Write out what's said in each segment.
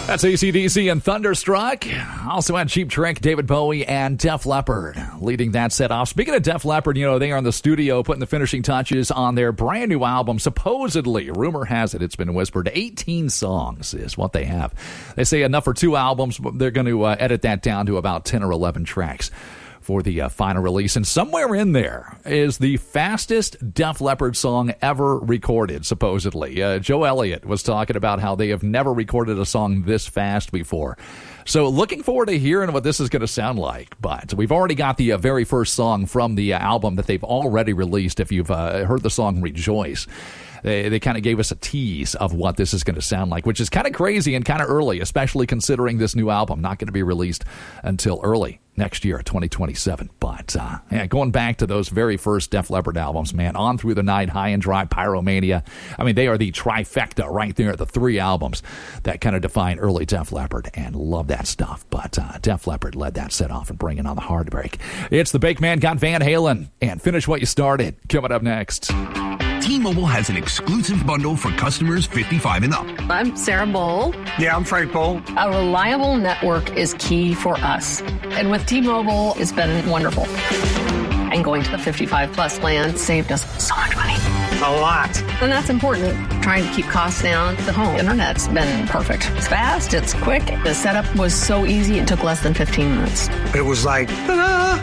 That's AC/DC and Thunderstruck. Also had Cheap Trick, David Bowie, and Def Leppard leading that set off. Speaking of Def Leppard, they are in the studio putting the finishing touches on their brand new album. Supposedly, rumor has it, it's been whispered, 18 songs is what they have. They say enough for 2 albums, but they're going to edit that down to about 10 or 11 tracks for the final release. And somewhere in there is the fastest Def Leppard song ever recorded, supposedly. Joe Elliott was talking about how they have never recorded a song this fast before. So looking forward to hearing what this is going to sound like. But we've already got the very first song from the album that they've already released. If you've heard the song Rejoice, they kind of gave us a tease of what this is going to sound like, which is kind of crazy and kind of early, especially considering this new album not going to be released until early next year, 2027. But going back to those very first Def Leppard albums, man, On Through the Night, High and Dry, Pyromania. I mean, they are the trifecta right there, the 3 albums that kind of define early Def Leppard, and love that stuff. But Def Leppard led that set off and bringing on the hard break. It's the Bake Man got Van Halen, and Finish What You Started coming up next. T-Mobile has an exclusive bundle for customers 55 and up. I'm Sarah Bowl. Yeah, I'm Frank Bowl. A reliable network is key for us. And with T-Mobile, it's been wonderful. And going to the 55-plus plan saved us so much money. A lot. And that's important. Trying to keep costs down. The home internet's been perfect. It's fast. It's quick. The setup was so easy. It took less than 15 minutes. It was like, ta-da!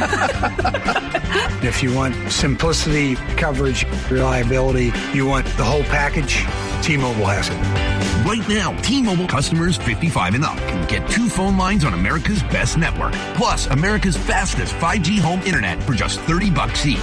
If you want simplicity, coverage, reliability, you want the whole package, T-Mobile has it. Right now, T-Mobile customers 55 and up can get 2 phone lines on America's best network, plus America's fastest 5G home internet for just $30 each.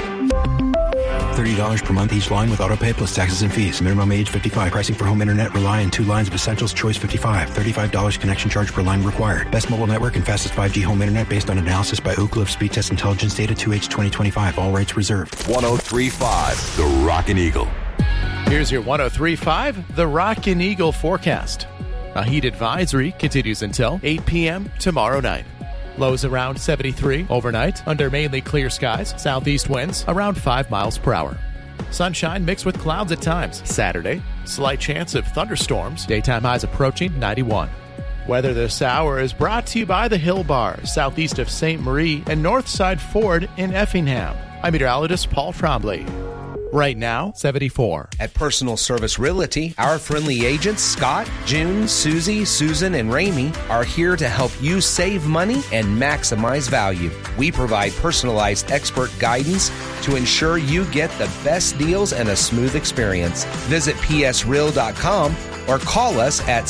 $30 per month each line with autopay plus taxes and fees. Minimum age 55. Pricing for home internet rely on 2 lines of Essentials Choice 55. $35 connection charge per line required. Best mobile network and fastest 5G home internet based on analysis by Oak Cliff Speed Test Intelligence Data 2H 2025. All rights reserved. 103.5 The Rockin' Eagle. Here's your 103.5 The Rockin' Eagle forecast. A heat advisory continues until 8 p.m. tomorrow night. Lows around 73 overnight under mainly clear skies. Southeast winds around 5 miles per hour. Sunshine mixed with clouds at times. Saturday, slight chance of thunderstorms. Daytime highs approaching 91. Weather this hour is brought to you by the Hill Bar, southeast of St. Marie and Northside Ford in Effingham. I'm meteorologist Paul Trombley. Right now, 74. At Personal Service Realty, our friendly agents, Scott, June, Susie, Susan, and Ramey, are here to help you save money and maximize value. We provide personalized expert guidance to ensure you get the best deals and a smooth experience. Visit psreal.com or call us at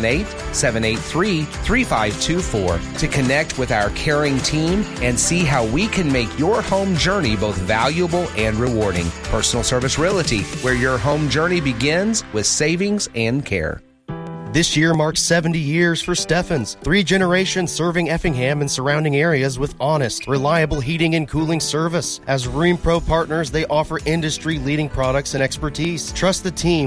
618-783-3524 to connect with our caring team and see how we can make your home journey both valuable and rewarding. Personal Service Realty, where your home journey begins with savings and care. This year marks 70 years for Steffens, 3 generations serving Effingham and surrounding areas with honest, reliable heating and cooling service. As Rheem Pro partners, they offer industry-leading products and expertise. Trust the team